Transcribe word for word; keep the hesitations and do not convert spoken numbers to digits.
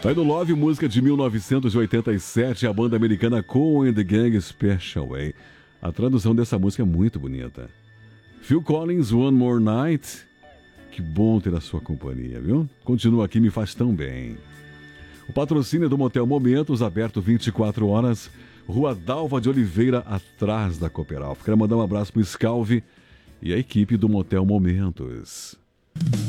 Tá aí do Love, música de mil novecentos e oitenta e sete, a banda americana Cool and the Gang Special Way. A tradução dessa música é muito bonita. Phil Collins, One More Night. Que bom ter a sua companhia, viu? Continua aqui, me faz tão bem. O patrocínio do Motel Momentos, aberto vinte e quatro horas, Rua Dalva de Oliveira, atrás da Cooperal. Quero mandar um abraço pro Scalvi e a equipe do Motel Momentos.